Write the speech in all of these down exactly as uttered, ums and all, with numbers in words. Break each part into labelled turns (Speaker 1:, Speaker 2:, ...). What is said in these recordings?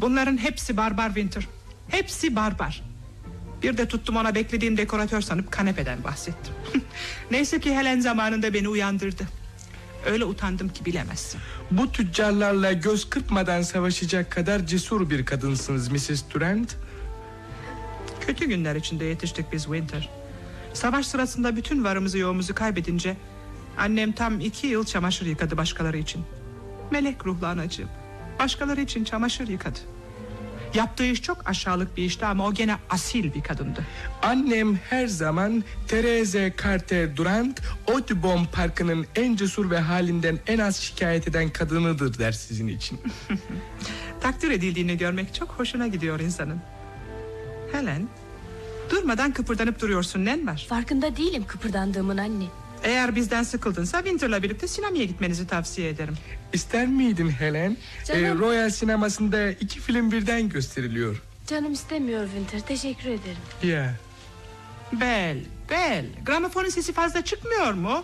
Speaker 1: Bunların hepsi barbar Winter. Hepsi barbar. Bir de tuttum ona beklediğim dekoratör sanıp kanepeden bahsettim. Neyse ki Helen zamanında beni uyandırdı. Öyle utandım ki bilemezsin.
Speaker 2: Bu tüccarlarla göz kırpmadan savaşacak kadar cesur bir kadınsınız missus Durant.
Speaker 1: Kötü günler içinde yetiştik biz Winter. Savaş sırasında bütün varımızı yoğumuzu kaybedince annem tam iki yıl çamaşır yıkadı başkaları için. Melek ruhlu anacığım. Başkaları için çamaşır yıkadı. Yaptığı iş çok aşağılık bir işti ama o gene asil bir kadındı.
Speaker 2: Annem her zaman Therese Carter Durant Audubon Parkı'nın en cesur ve halinden en az şikayet eden kadınıdır der sizin için.
Speaker 1: Takdir edildiğini görmek çok hoşuna gidiyor insanın. Helen, durmadan kıpırdanıp duruyorsun, nen var?
Speaker 3: Farkında değilim kıpırdandığımın anne.
Speaker 1: Eğer bizden sıkıldınsa Winter'la birlikte sinemaya gitmenizi tavsiye ederim.
Speaker 2: İster miydin Helen?
Speaker 3: Canım.
Speaker 2: Ee, Royal sinemasında iki film birden gösteriliyor.
Speaker 3: Canım istemiyor Winter, teşekkür ederim.
Speaker 2: Ya.
Speaker 1: Bel, bel. Gramofonun sesi fazla çıkmıyor mu?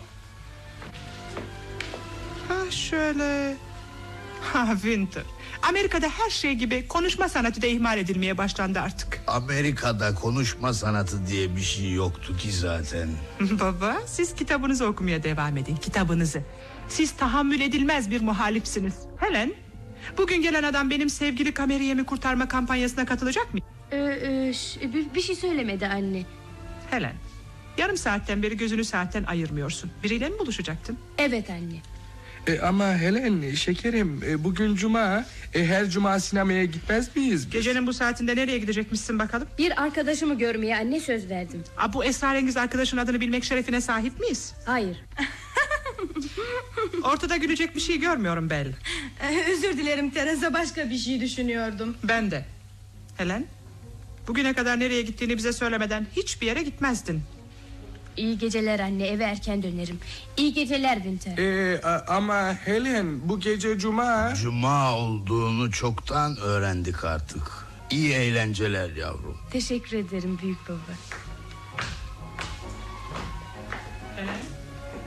Speaker 1: Ha şöyle. Ha Winter. Amerika'da her şey gibi konuşma sanatı da ihmal edilmeye başlandı artık.
Speaker 4: Amerika'da konuşma sanatı diye bir şey yoktu ki zaten.
Speaker 1: Baba, siz kitabınızı okumaya devam edin, kitabınızı. Siz tahammül edilmez bir muhalifsiniz. Helen, bugün gelen adam benim sevgili kameriyemi kurtarma kampanyasına katılacak mı?
Speaker 3: Ee, e, ş- bir, bir şey söylemedi anne.
Speaker 1: Helen, yarım saatten beri gözünü saatten ayırmıyorsun. Biriyle mi buluşacaktın?
Speaker 3: Evet anne.
Speaker 2: E, ama Helen şekerim e, bugün cuma, e, her cuma sinemaya gitmez miyiz biz?
Speaker 1: Gecenin bu saatinde nereye gidecekmişsin bakalım?
Speaker 3: Bir arkadaşımı görmeye anne söz verdim.
Speaker 1: Aa, bu esrarengiz arkadaşın adını bilmek şerefine sahip miyiz?
Speaker 3: Hayır.
Speaker 1: Ortada gülecek bir şey görmüyorum Bel.
Speaker 5: Ee, özür dilerim Teresa, başka bir şey düşünüyordum.
Speaker 1: Ben de. Helen, bugüne kadar nereye gittiğini bize söylemeden hiçbir yere gitmezdin.
Speaker 3: İyi geceler anne, eve erken dönerim. İyi geceler Winter.
Speaker 2: E, a, ama Helen bu gece cuma.
Speaker 4: Cuma olduğunu çoktan öğrendik artık. İyi eğlenceler yavrum.
Speaker 3: Teşekkür ederim büyük baba.